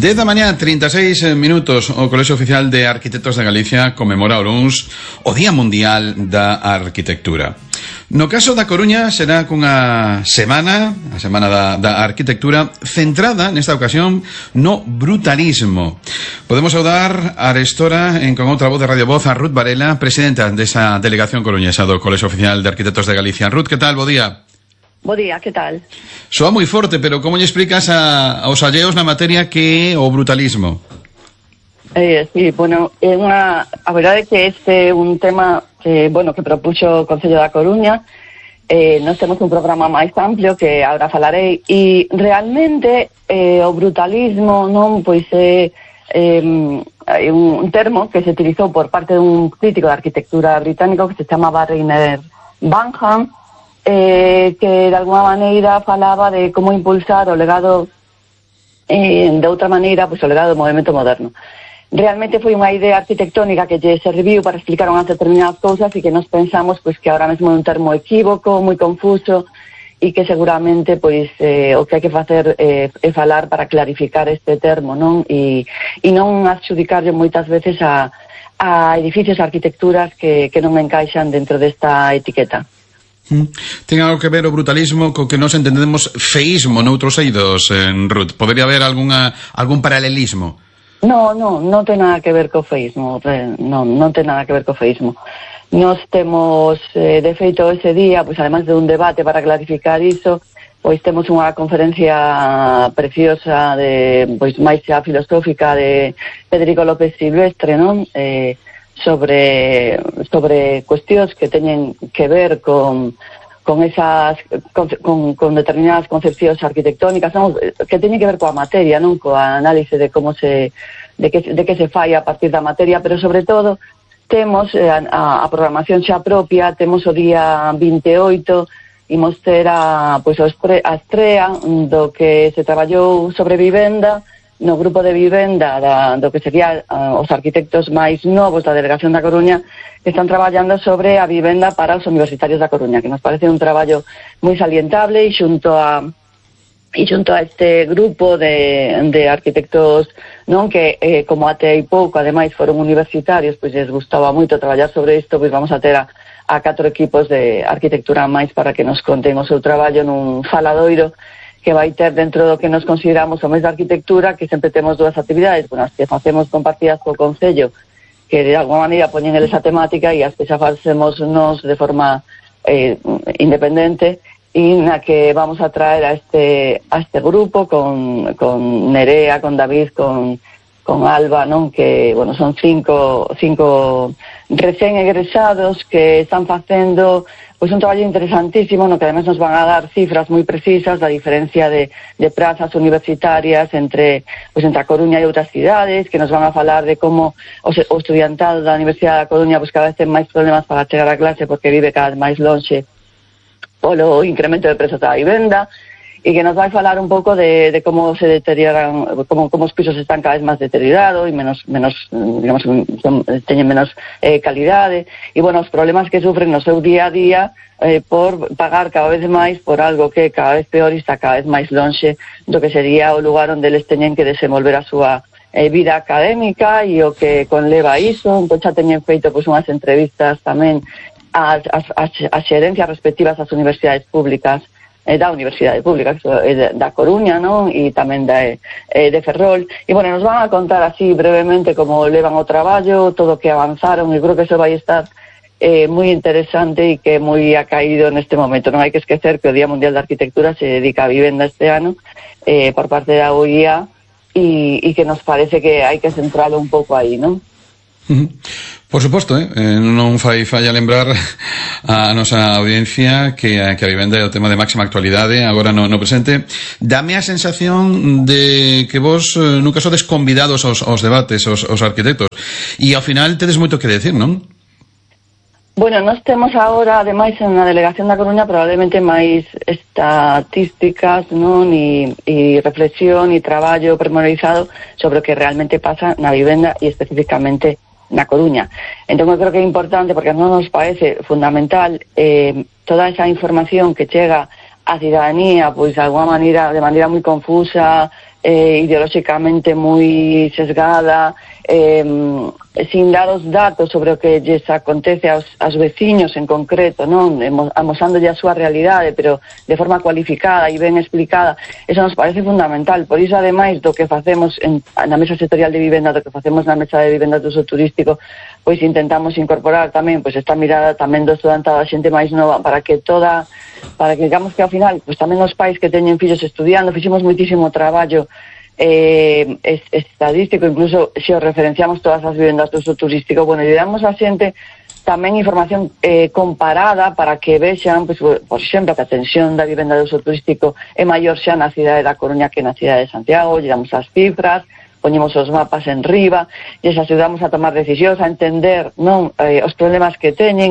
10 da mañá, 36 minutos, o Colexio Oficial de Arquitectos de Galicia conmemora o luns o Día Mundial da Arquitectura. No caso da Coruña será cunha semana, a Semana da Arquitectura, centrada nesta ocasión no brutalismo. Podemos saudar a arestora con outra voz de Radio Voz a Ruth Varela, presidenta desa delegación coruñesa do Colexio Oficial de Arquitectos de Galicia. Ruth, que tal? Bo día. Bo día, que tal? Soa moi forte, pero como lle explicas aos alleos na materia que é o brutalismo? Sí, bueno, a verdade é que este é un tema que propuxo o Concello da Coruña. Nós temos un programa máis amplio que agora falarei, e realmente o brutalismo non pois é un termo que se utilizou por parte dun crítico de arquitectura británico que se chamaba Rainer Banham, que de alguma maneira falaba de como impulsar o legado de outra maneira, pois o legado do movimento moderno. Realmente foi unha idea arquitectónica que lle serviu para explicar unhas determinadas cousas e que nos pensamos pois que ahora mesmo é un termo equívoco, moi confuso, e que seguramente pois o que hai que facer é falar para clarificar este termo, non? E non adxudicarlle moitas veces a edificios, a arquitecturas que non encaixan dentro desta etiqueta. Ten algo que ver o brutalismo co que nos entendemos feísmo noutros eidos, Ruth? Podería haber algún paralelismo? Non ten nada que ver co feísmo, non ten nada que ver co feísmo. Nos temos, de feito, ese día, pois además de un debate para clarificar iso, pois temos unha conferencia preciosa pois máis xa filosófica de Federico López Silvestre, non? Sobre cuestións que teñen que ver con determinadas concepcións arquitectónicas, non? Que teñen que ver coa materia, non? Coa análise de que se fai a partir da materia, pero sobre todo temos a programación xa propia. Temos o día 28, imos ter a estrea do que se traballou sobre vivenda no grupo de vivenda do que sería os arquitectos máis novos da Delegación da Coruña, que están traballando sobre a vivenda para os universitarios da Coruña, que nos parece un traballo moi salientable, e xunto a este grupo de arquitectos, non, que como até hai pouco ademais foron universitarios, pois les gustaba moito traballar sobre isto, pois vamos a ter a 4 equipos de arquitectura máis para que nos conten o seu traballo nun faladoiro que vai ter dentro do que nos consideramos o mes de arquitectura, que sempre temos 2 actividades, as que facemos compartidas co Concello, que de alguma maneira poñen esa temática, e as que xa facemos nos de forma independente, e na que vamos a traer a este grupo con Nerea, con David, con Alba, non? Que, son 5 recén egresados que están facendo pois un traballo interesantísimo, no que además nos van a dar cifras moi precisas da diferencia de prazas universitarias entre a Coruña e outras cidades, que nos van a falar de como o estudiantado da Universidade da Coruña cada vez ten máis problemas para chegar a clase porque vive cada vez máis lonxe polo incremento de prezos da vivenda, e que nos vai falar un pouco de como se deterioran, como os pisos están cada vez máis deteriorados e teñen menos calidade, e os problemas que sufren no seu día a día por pagar cada vez máis por algo que cada vez peor e está cada vez máis lonxe do que sería o lugar onde eles teñen que desenvolver a súa vida académica e o que conleva iso. Entón xa teñen feito unhas entrevistas tamén as xerencias respectivas das universidades públicas, da Universidade Pública da Coruña, non? E tamén de Ferrol, e nos van a contar así brevemente como levan o traballo, todo o que avanzaron, e creo que eso vai estar moi interesante e que moi acaído neste momento. Non hai que esquecer que o Día Mundial da Arquitectura se dedica a vivenda este ano por parte da UIA, e que nos parece que hai que centralo un pouco aí, non? Por suposto, non fai falla lembrar a nosa audiencia que a vivenda é o tema de máxima actualidade agora no presente. Dame a sensación de que vos nunca sodes convidados aos debates, aos arquitectos, e ao final tedes moito que decir, non? Nós temos agora, ademais, na Delegación da Coruña probablemente máis estatísticas, non? E reflexión e traballo pormenorizado sobre o que realmente pasa na vivenda e especificamente na Coruña. Entón, eu creo que é importante, porque non nos parece fundamental toda esa información que chega á cidadanía, pois de alguma maneira, de maneira moi confusa, ideolóxicamente moi sesgada, sin dar os datos sobre o que lles acontece aos veciños en concreto, non? Amosándolle a súa realidade, pero de forma cualificada e ben explicada. Eso nos parece fundamental. Por iso, ademais do que facemos na Mesa Sectorial de Vivenda, do que facemos na Mesa de Vivenda do uso turístico, pois intentamos incorporar tamén pois esta mirada tamén do estudantado, da xente máis nova, para que digamos que ao final, pois tamén os pais que teñen fillos estudiando, fixemos moitísimo traballo estadístico, incluso se os referenciamos todas as vivendas do uso turístico, bueno, lle damos a xente tamén información comparada para que vexan, pois, por exemplo, que a tensión da vivenda do uso turístico é maior xa na cidade da Coruña que na cidade de Santiago. Lle damos as cifras, poñemos os mapas en riba, e les axudamos a tomar decisións, a entender non os problemas que teñen,